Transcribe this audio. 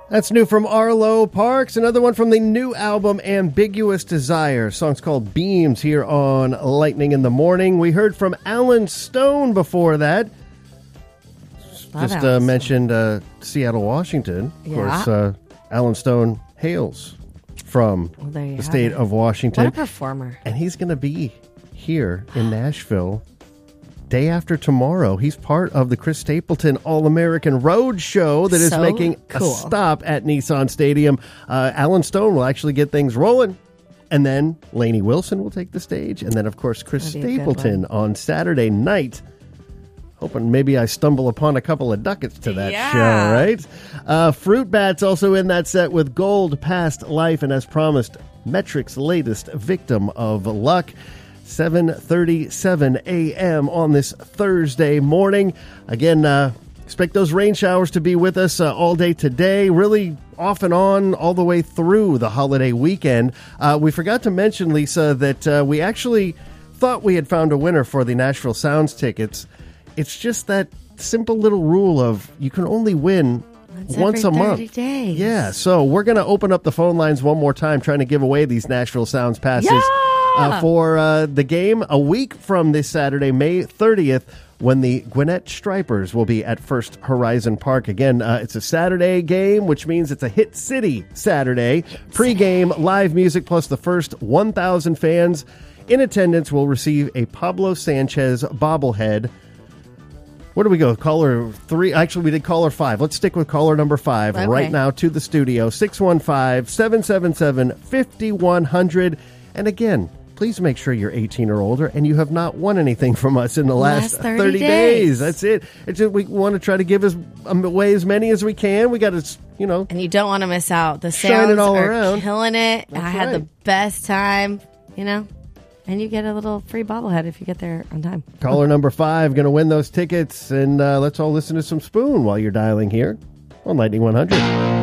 That's new from Arlo Parks. Another one from the new album Ambiguous Desire. Song's called Beams here on Lightning in the Morning. We heard from Alan Stone before that. Just mentioned Seattle, Washington. Of course, Alan Stone hails from the state of Washington. What a performer. And he's going to be here in Nashville day after tomorrow. He's part of the Chris Stapleton All-American Road Show that is making a stop at Nissan Stadium. Alan Stone will actually get things rolling. And then Lainey Wilson will take the stage. And then, of course, Chris Stapleton on Saturday night. Hoping maybe I stumble upon a couple of ducats to that show, right? Fruit Bats also in that set with Gold, Past Life, and as promised, Metric's latest Victim of Luck. 7:37 a.m. on this Thursday morning. Again, expect those rain showers to be with us all day today, really off and on all the way through the holiday weekend. We forgot to mention, Lisa, that we actually thought we had found a winner for the Nashville Sounds tickets. It's just that simple little rule of you can only win once a month. 30 days. Yeah, so we're going to open up the phone lines one more time trying to give away these Nashville Sounds passes. For the game a week from this Saturday, May 30th, when the Gwinnett Stripers will be at First Horizon Park. Again, it's a Saturday game, which means it's a Hit City Saturday. Pre-game live music plus the first 1,000 fans in attendance will receive a Pablo Sanchez bobblehead. Where do we go? Caller 3? Actually, we did caller 5. Let's stick with caller number 5 right now to the studio. 615-777-5100. And again, please make sure you're 18 or older and you have not won anything from us in the last 30 days. That's it. It's just, we want to try to give away as many as we can. We got to, And you don't want to miss out. The sounds are around. Killing it. That's I had the best time, And you get a little free bobblehead if you get there on time. Caller number 5 going to win those tickets. And let's all listen to some Spoon while you're dialing here on Lightning 100.